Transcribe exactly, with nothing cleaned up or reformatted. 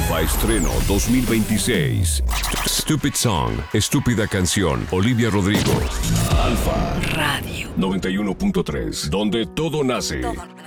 Alfa Estreno dos mil veintiséis. Stupid Song, Estúpida Canción, Olivia Rodrigo. Alfa Radio noventa y uno punto tres, donde todo nace. Todo.